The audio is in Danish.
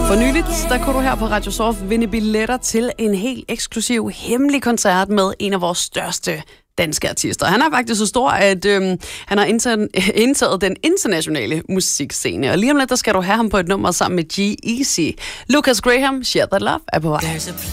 For nyligt, der kunne du her på Radio Soft vinde billetter til en helt eksklusiv hemmelig koncert med en af vores største danske artister. Han er faktisk så stor, at han har indtaget den internationale musikscene. Og lige om lidt, der skal du have ham på et nummer sammen med G-Eazy. Lucas Graham, Share That Love, er på vej.